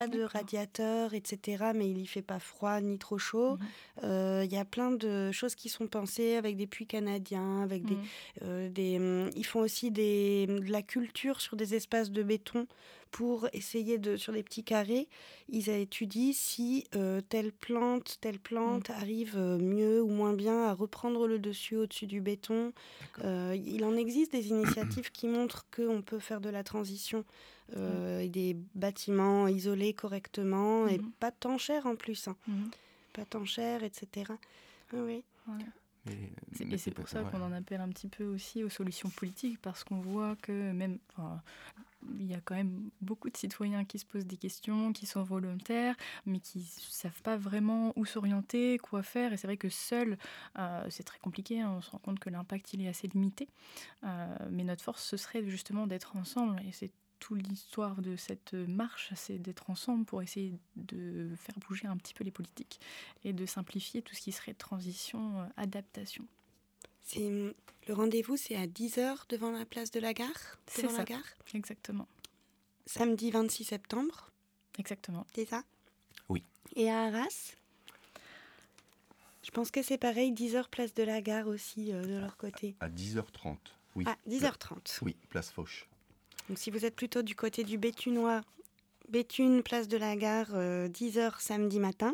pas de D'accord. radiateur, etc., mais il y fait pas froid ni trop chaud. Mmh. Il y a plein de choses qui sont pensées avec des puits canadiens, avec Mmh. ils font aussi de la culture sur des espaces de béton pour essayer sur des petits carrés, ils étudient si telle Mmh. plante arrive mieux ou moins bien à reprendre le dessus au-dessus du béton. D'accord. Il en existe des initiatives qui montrent qu'on peut faire de la transition Ouais. et des bâtiments isolés correctement et Mmh. pas tant cher en plus, hein. Mmh. Pas tant cher, etc. Oui, oui. Ouais. Mais, Et mais c'est pour ça ouais. qu'on en appelle un petit peu aussi aux solutions politiques, parce qu'on voit que même, enfin, il y a quand même beaucoup de citoyens qui se posent des questions, qui sont volontaires, mais qui ne savent pas vraiment où s'orienter, quoi faire. Et c'est vrai que seul, c'est très compliqué, hein, on se rend compte que l'impact il est assez limité. Mais notre force, ce serait justement d'être ensemble. Et c'est toute l'histoire de cette marche, c'est d'être ensemble pour essayer de faire bouger un petit peu les politiques et de simplifier tout ce qui serait transition, adaptation. Le rendez-vous, c'est à 10 heures devant la place de la gare. C'est Devant la ça, gare. exactement. Samedi 26 septembre, Exactement. c'est ça. Oui. Et à Arras, je pense que c'est pareil, 10 heures place de la gare aussi de leur côté. À 10h30. Oui. Ah, 10h30. Oui, place Foch. Donc si vous êtes plutôt du côté du Béthunois, Béthune, place de la gare, 10 heures samedi matin.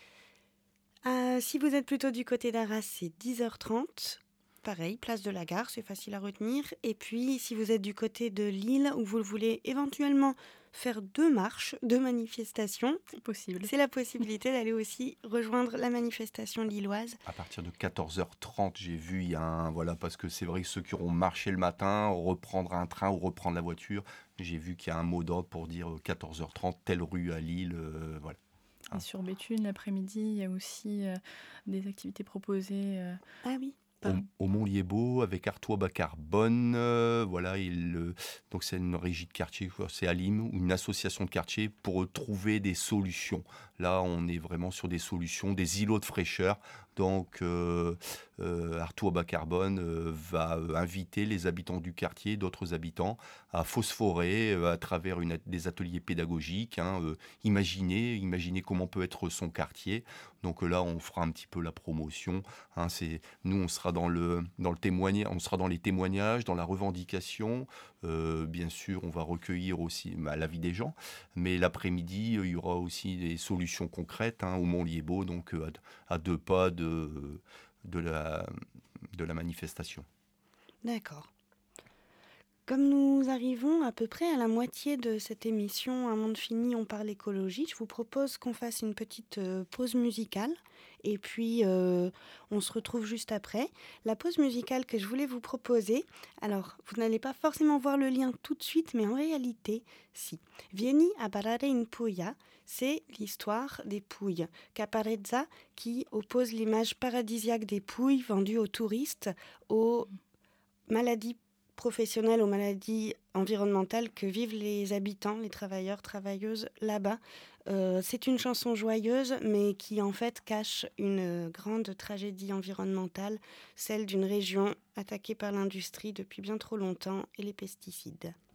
Si vous êtes plutôt du côté d'Arras, c'est 10h30. Pareil, place de la gare, c'est facile à retenir. Et puis, si vous êtes du côté de Lille, où vous voulez éventuellement faire 2 marches, 2 manifestations, C'est possible. c'est la possibilité d'aller aussi rejoindre la manifestation lilloise. À partir de 14h30, j'ai vu, il y a un... Voilà, parce que c'est vrai que ceux qui auront marché le matin, reprendre un train ou reprendre la voiture, j'ai vu qu'il y a un mot d'ordre pour dire 14h30, telle rue à Lille, voilà. Et sur Béthune, l'après-midi, il y a aussi des activités proposées. Ah oui, Au Mont-Liébaud avec Artois Bacarbonne, voilà, donc c'est une régie de quartier, quoi, c'est Alim, ou une association de quartier pour trouver des solutions. Là, on est vraiment sur des solutions, des îlots de fraîcheur. Donc, Artois Bacarbonne va inviter les habitants du quartier, d'autres habitants, à phosphorer à travers des ateliers pédagogiques. Imaginer comment peut être son quartier. Donc là, on fera un petit peu la promotion. Nous, on sera dans le témoignage, on sera dans les témoignages, dans la revendication. Bien sûr, on va recueillir aussi l'avis des gens. Mais l'après-midi, il y aura aussi des solutions concrètes au Mont-Liébaud, donc à 2 pas de la manifestation. d'accord. Comme nous arrivons à peu près à la moitié de cette émission Un monde fini, on parle écologie, je vous propose qu'on fasse une petite pause musicale et puis on se retrouve juste après. La pause musicale que je voulais vous proposer, alors vous n'allez pas forcément voir le lien tout de suite, mais en réalité, si. Vieni a parlare in Puglia, c'est l'histoire des Pouilles. Caparezza qui oppose l'image paradisiaque des Pouilles vendues aux touristes aux maladies professionnelles, aux maladies environnementales que vivent les habitants, les travailleurs, travailleuses là-bas. C'est une chanson joyeuse, mais qui en fait cache une grande tragédie environnementale, celle d'une région attaquée par l'industrie depuis bien trop longtemps et les pesticides.